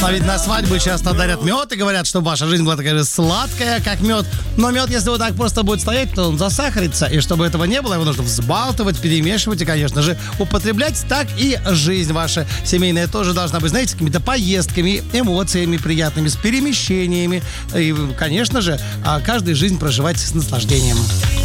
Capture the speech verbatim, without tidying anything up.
А ведь на свадьбу часто дарят мед и говорят, чтобы ваша жизнь была такая же сладкая, как мед. Но мед, если вот так просто будет стоять, то он засахарится. И чтобы этого не было, его нужно взбалтывать, перемешивать и, конечно же, употреблять. Так и жизнь ваша семейная тоже должна быть, знаете, какими-то поездками, эмоциями приятными, с перемещениями. И, конечно же, каждую жизнь проживать с наслаждением.